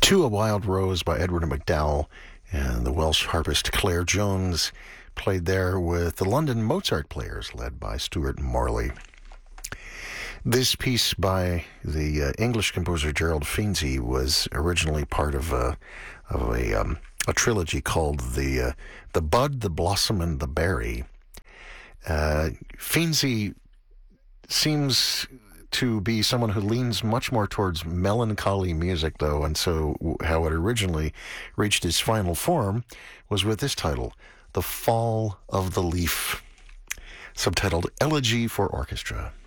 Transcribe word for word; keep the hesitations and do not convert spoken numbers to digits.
To a Wild Rose by Edward MacDowell, and the Welsh harpist Claire Jones played there with the London Mozart Players, led by Stuart Morley. This piece by the uh, English composer Gerald Finzi was originally part of a of a um, a trilogy called the uh, the Bud, the Blossom, and the Berry. Uh, Finzi seems to be someone who leans much more towards melancholy music, though, and so how it originally reached its final form was with this title, The Fall of the Leaf, subtitled Elegy for Orchestra.